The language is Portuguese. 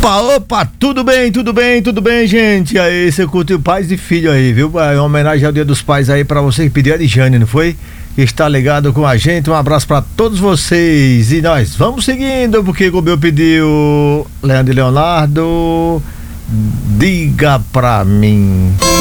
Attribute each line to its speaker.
Speaker 1: Opa, tudo bem, gente? Aí, você curtiu pais e filho aí, viu? É uma homenagem ao Dia dos Pais aí pra você que pediu a Lijane, não foi? Que está ligado com a gente, um abraço pra todos vocês. E nós vamos seguindo, porque o meu pediu Leandro e Leonardo, diga pra mim.